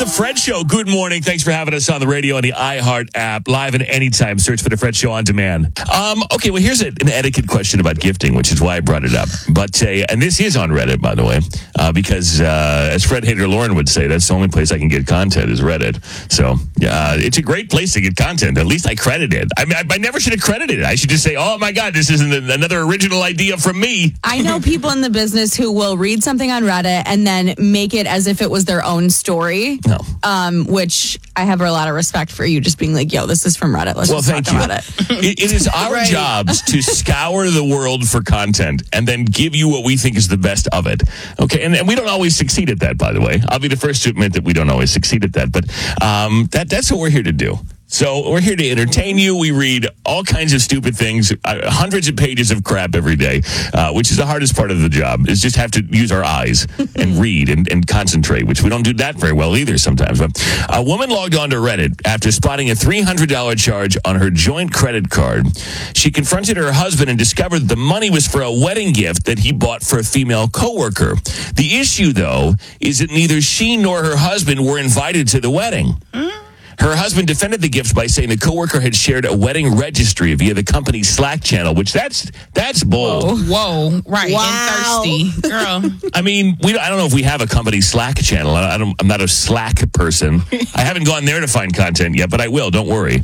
The Fred Show. Good morning. Thanks for having us on the radio on the iHeart app. Live and anytime. Search for The Fred Show on demand. Okay, well, here's an etiquette question about gifting, which is why I brought it up. But, and this is on Reddit, by the way, because as Fred Hater Lauren would say, that's the only place I can get content is Reddit. So, it's a great place to get content. At least I credit it. I mean, I never should have credited it. I should just say, oh, my God, this isn't another original idea from me. I know people in the business who will read something on Reddit and then make it as if it was their own story. No. Which I have a lot of respect for you just being like, yo, this is from Reddit. Let's just talk about it. It is our jobs to scour the world for content and then give you what we think is the best of it. Okay, and we don't always succeed at that, by the way. I'll be the first to admit that we don't always succeed at that, but that's what we're here to do. So we're here to entertain you. We read all kinds of stupid things, hundreds of pages of crap every day, which is the hardest part of the job, is just have to use our eyes and read and concentrate, which we don't do that very well either sometimes. But a woman logged onto Reddit after spotting a $300 charge on her joint credit card. She confronted her husband and discovered that the money was for a wedding gift that he bought for a female coworker. The issue, though, is that neither she nor her husband were invited to the wedding. Her husband defended the gift by saying the coworker had shared a wedding registry via the company's Slack channel, which that's bold. Whoa, right? Wow. And thirsty, girl. I mean, I don't know if we have a company Slack channel. I'm not a Slack person. I haven't gone there to find content yet, but I will. Don't worry.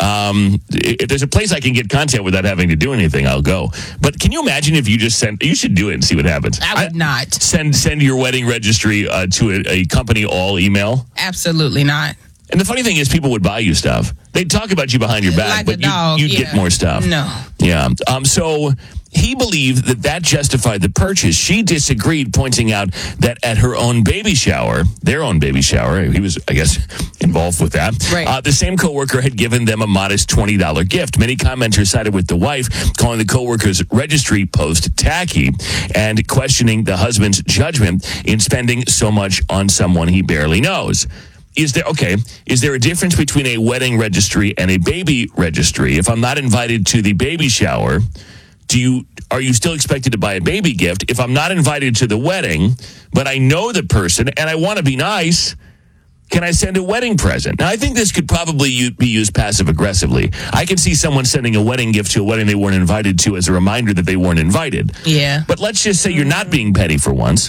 If there's a place I can get content without having to do anything, I'll go. But can you imagine if you just send? You should do it and see what happens. I would not send your wedding registry to a company all email. Absolutely not. And the funny thing is, people would buy you stuff. They'd talk about you behind your back, like but you'd get more stuff. No. Yeah. So he believed that justified the purchase. She disagreed, pointing out that at her own baby shower, their own baby shower, he was, I guess, involved with that. Right. The same coworker had given them a modest $20 gift. Many commenters sided with the wife, calling the coworker's registry post tacky and questioning the husband's judgment in spending so much on someone he barely knows. Is there a difference between a wedding registry and a baby registry? If I'm not invited to the baby shower, are you still expected to buy a baby gift? If I'm not invited to the wedding, but I know the person and I want to be nice, can I send a wedding present? Now, I think this could probably be used passive-aggressively. I can see someone sending a wedding gift to a wedding they weren't invited to as a reminder that they weren't invited. Yeah. But let's just say you're not being petty for once.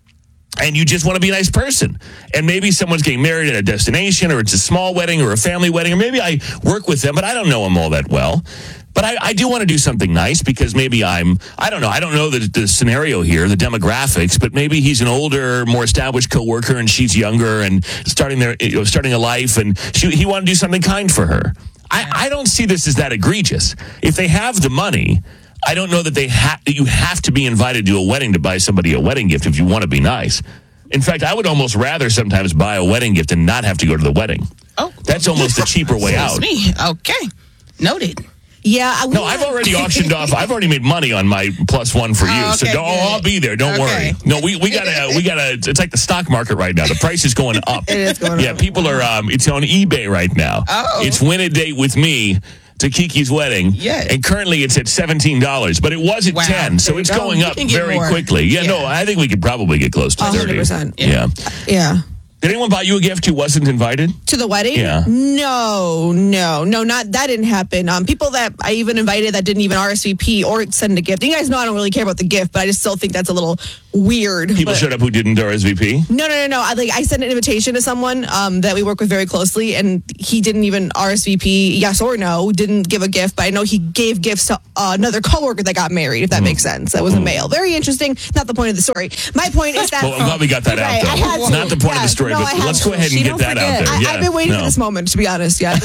And you just want to be a nice person. And maybe someone's getting married at a destination, or it's a small wedding or a family wedding, or maybe I work with them, but I don't know them all that well. But I do want to do something nice because maybe I don't know the scenario here, the demographics, but maybe he's an older, more established coworker and she's younger and starting a life, and he wanted to do something kind for her. I don't see this as that egregious. If they have the money, I don't know that you have to be invited to a wedding to buy somebody a wedding gift if you want to be nice. In fact, I would almost rather sometimes buy a wedding gift and not have to go to the wedding. Oh, that's almost a cheaper way out. Me, okay, noted. Yeah. No, I've already auctioned off. I've already made money on my +1 for you. Okay, so I'll be there. Don't worry. No, we gotta. It's like the stock market right now. The price is going up. It is going up. Yeah, people are. It's on eBay right now. Oh. It's win a date with me to Kiki's wedding. Yeah. And currently it's at $17, but it was at $10, so it's going up very quickly. Yeah, no, I think we could probably get close to 30. 100%. Yeah. Did anyone buy you a gift who wasn't invited? To the wedding? Yeah. No, not that didn't happen. People that I even invited that didn't even RSVP or send a gift. You guys know I don't really care about the gift, but I just still think that's a little weird. People showed up who didn't RSVP? No. I sent an invitation to someone that we work with very closely, and he didn't even RSVP, yes or no, didn't give a gift, but I know he gave gifts to another coworker that got married, if that makes sense. That was a male. Very interesting. Not the point of the story. My point is that... Well, I'm glad we got that out, though. It's not the point of the story, but let's go ahead and get that out there. I've been waiting for this moment, to be honest. Yeah,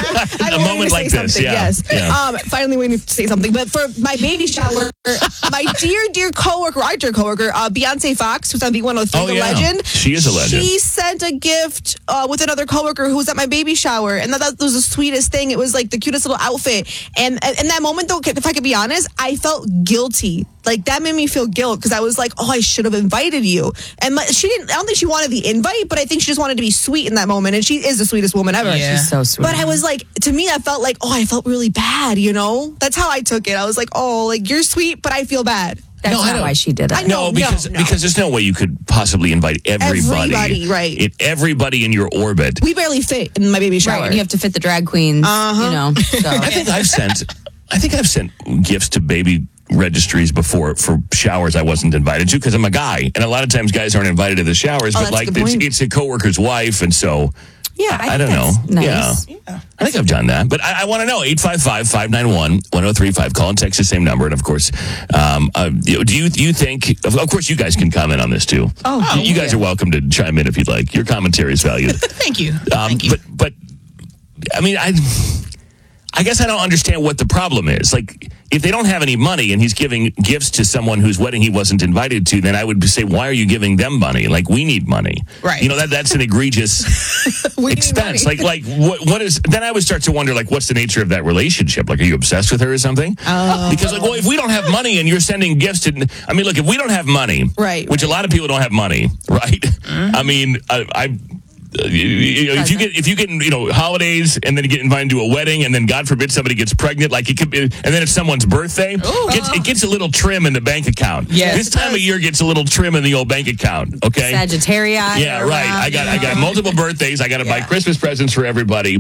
a moment like this, yes. Finally waiting to say something. But for my baby shower, my dear coworker, our dear coworker, Beyonce Fox, who's on V103, the legend. She is a legend. She sent a gift with another coworker who was at my baby shower, and that was the sweetest thing. It was like the cutest little outfit. And in that moment, though, if I could be honest, I felt guilty. Like, that made me feel guilt because I was like, oh, I should have invited you. And she didn't. I don't think she wanted the invite, but I think she just wanted to be sweet in that moment. And she is the sweetest woman ever. Yeah. She's so sweet. But I was like, to me, I felt like, oh, I felt really bad, you know? That's how I took it. I was like, oh, like, you're sweet, but I feel bad. That's No, I not don't- why she did it. I know. No, because there's no way you could possibly invite everybody. Everybody, right. Everybody in your orbit. We barely fit in my baby shower. Right, and you have to fit the drag queens, you know. So. I think I've sent gifts to baby registries before for showers I wasn't invited to because I'm a guy, and a lot of times guys aren't invited to the showers, but that's like a good point. it's a coworker's wife, and so Yeah, I don't know. that's nice. Yeah. I think I've done that, but I want to know 855-591-1035. Call and text the same number, and of course, do you think? Of course, you guys can comment on this too. You guys are welcome to chime in if you'd like. Your commentary is valued. Thank you. Thank you. But I mean, I guess I don't understand what the problem is. Like, if they don't have any money and he's giving gifts to someone whose wedding he wasn't invited to, then I would say, why are you giving them money? Like, we need money. Right. You know, that's an egregious expense. Like what is, then I would start to wonder, like, what's the nature of that relationship? Like, are you obsessed with her or something? Because, like, well, if we don't have money and you're sending gifts to, I mean, look, if we don't have money, Right. which a lot of people don't have money, right? I mean, if you get holidays and then you get invited to a wedding and then God forbid somebody gets pregnant, like it could be, and then it's someone's birthday, it gets a little trim in the bank account. Yes, This time of year gets a little trim in the old bank account. Okay. Sagittarius. Yeah, right. I got multiple birthdays. I got to buy Christmas presents for everybody.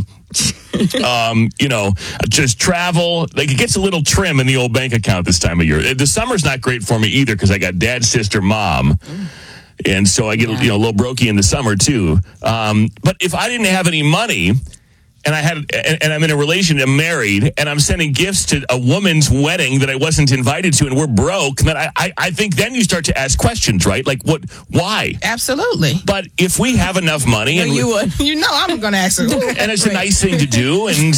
Just travel. Like, it gets a little trim in the old bank account this time of year. The summer's not great for me either because I got dad, sister, mom. And so I get a little brokey in the summer too. But if I didn't have any money, and I'm in a relation, I'm married, and I'm sending gifts to a woman's wedding that I wasn't invited to, and we're broke, then I think then you start to ask questions, right? Like, why? Absolutely. But if we have enough money, and You would. You know I'm going to ask her. and it's a nice thing to do, and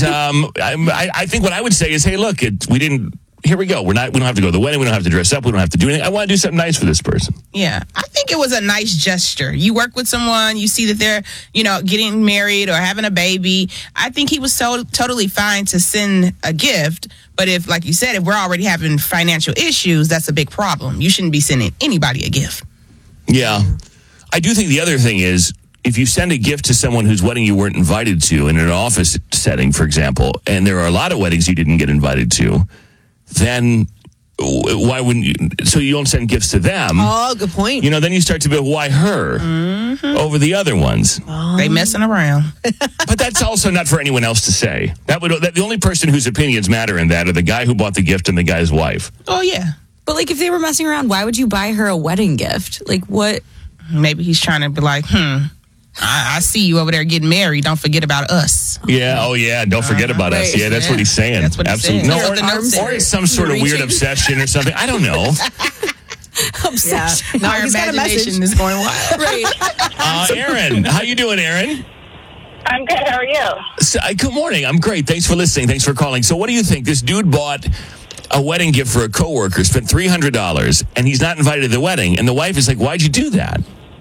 I think what I would say is, hey, look, we didn't. Here we go. We don't have to go to the wedding. We don't have to dress up. We don't have to do anything. I want to do something nice for this person. Yeah, I think it was a nice gesture. You work with someone, you see that they're, getting married or having a baby. I think he was so totally fine to send a gift. But if, like you said, if we're already having financial issues, that's a big problem. You shouldn't be sending anybody a gift. Yeah. I do think the other thing is, if you send a gift to someone whose wedding you weren't invited to in an office setting, for example, and there are a lot of weddings you didn't get invited to, then why wouldn't you? So you don't send gifts to them. Oh, good point. Then you start to be, why her over the other ones? They messing around. But that's also not for anyone else to say. The only person whose opinions matter in that are the guy who bought the gift and the guy's wife. Oh, yeah. But, like, if they were messing around, why would you buy her a wedding gift? Like, what? Maybe he's trying to be like, I see you over there getting married. Don't forget about us. Yeah. Oh, yeah. Don't forget about us. Yeah, that's what he's saying. That's what he's Absolutely. saying. No, That's what the note said. or it's some sort of weird obsession or something. I don't know. Obsession. Our he's got a message. imagination is going wild. Right. Aaron, how you doing, Aaron? I'm good. How are you? Good morning. I'm great. Thanks for listening. Thanks for calling. So what do you think? This dude bought a wedding gift for a coworker, spent $300, and he's not invited to the wedding. And the wife is like, why'd you do that?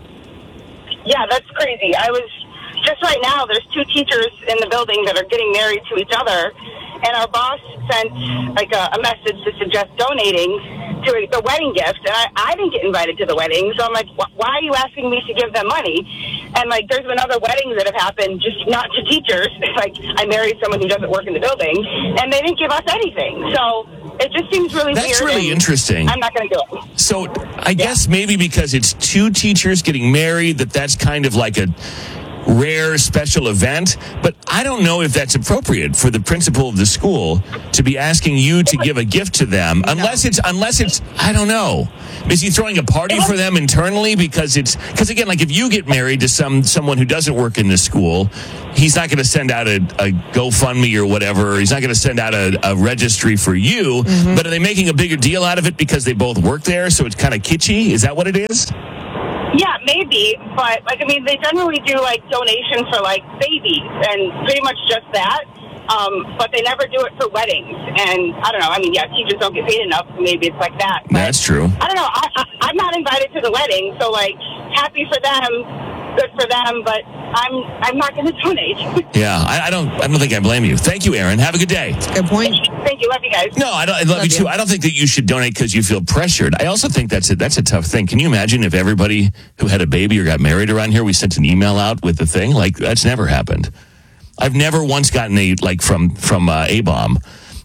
Yeah, that's crazy. I was just right now, there's 2 teachers in the building that are getting married to each other. And our boss sent like a message to suggest donating to the wedding gift. And I didn't get invited to the wedding. So I'm like, why are you asking me to give them money? And like, there's been other weddings that have happened, just not to teachers. Like, I married someone who doesn't work in the building, and they didn't give us anything. So it just seems really weird. That's really interesting. I'm not going to do it. So I guess maybe because it's 2 teachers getting married, that's kind of like a rare special event, but I don't know if that's appropriate for the principal of the school to be asking you to give a gift to them unless it's I don't know. Is he throwing a party for them internally? Because again, like if you get married to someone who doesn't work in the school, he's not going to send out a GoFundMe or whatever. He's not going to send out a registry for you. Mm-hmm. But are they making a bigger deal out of it because they both work there? So it's kind of kitschy. Is that what it is? Yeah, maybe, but they generally do like donations for like babies and pretty much just that. But they never do it for weddings, and I don't know. Teachers don't get paid enough. Maybe it's like that. But that's true. I don't know. I'm not invited to the wedding, so like, happy for them, good for them. But I'm not going to donate. Yeah, I don't think I blame you. Thank you, Aaron. Have a good day. Good point. Thank you. Love you guys. No, I love you too. I don't think that you should donate because you feel pressured. I also think that's a tough thing. Can you imagine if everybody who had a baby or got married around here, we sent an email out with the thing? Like, that's never happened. I've never once gotten from A-Bomb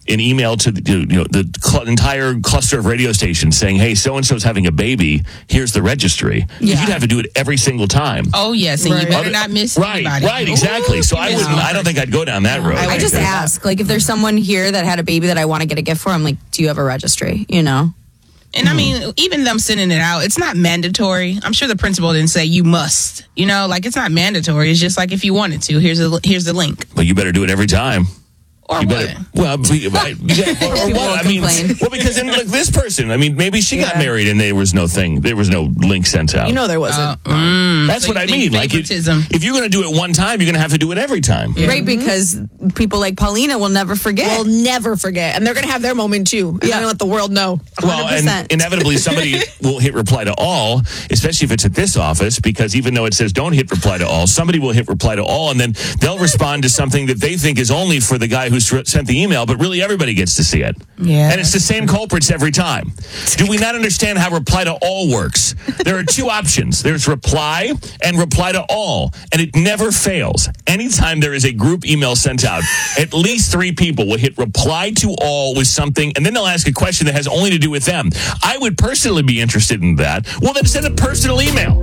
an email to the entire cluster of radio stations saying, hey, so-and-so's having a baby, here's the registry. Yeah. You'd have to do it every single time. Oh, yes, and you better not miss anybody. Right, exactly. So I don't think I'd go down that road. I just ask, like, if there's someone here that had a baby that I want to get a gift for, I'm like, do you have a registry? You know? And I mean, even them sending it out, it's not mandatory. I'm sure the principal didn't say you must. You know, like, it's not mandatory. It's just like if you wanted to, here's the link. But you better do it every time. Or You what? better, well, or what? I mean, well, because then, like, this person, I mean, maybe she got married and there was no link sent out. You know there wasn't. That's so what you I think mean. Like, favoritism. if you're going to do it one time, you're going to have to do it every time. Right, because people like Paulina will never forget. We'll never forget. And they're going to have their moment too. And they're going to let the world know. Well, 100%. and inevitably somebody will hit reply to all, especially if it's at this office, because even though it says don't hit reply to all, somebody will hit reply to all, and then they'll respond to something that they think is only for the guy who sent the email, but really everybody gets to see it. Yeah. And it's the same culprits every time. Do we not understand how reply to all works? There are two options. There's reply and reply to all, and it never fails. Anytime there is a group email sent out, at least 3 people will hit reply to all with something, and then they'll ask a question that has only to do with them. I would personally be interested in that. Well, then send a personal email.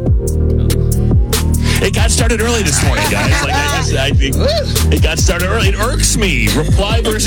It got started early this morning, guys. It got started early. It irks me. Reply versus